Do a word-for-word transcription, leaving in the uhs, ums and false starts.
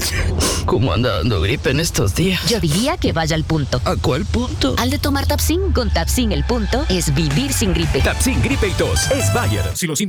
¿Cómo anda dando gripe en estos días? Yo diría que vaya al punto. ¿A cuál punto? Al de tomar Tapsin. Con Tapsin el punto es vivir sin gripe. Tapsin Gripe y Tos es Bayer. Si los